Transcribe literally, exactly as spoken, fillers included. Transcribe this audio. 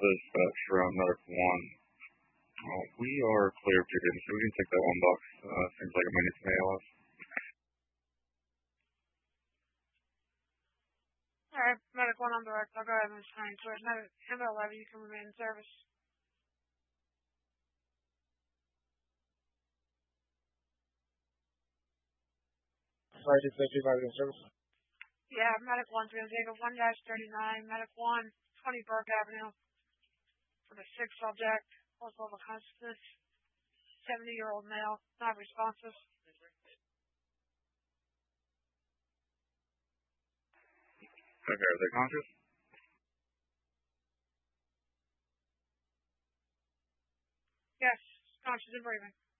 this uh, from Medic one. Uh, we are clear to get, so we can take that one box. Uh, seems like it might need some A L S. Alright, Medic one on direct. I'll go ahead and assign to it. Medic M eleven, you can remain in service. Sorry, did say two five in service? Yeah, Medic one's going to take a one dash thirty-nine, Medic one, twenty Burke Avenue, for the sixth subject, pulse level consciousness, seventy-year-old male, not responsive. Okay, are they conscious? Yes, conscious and breathing.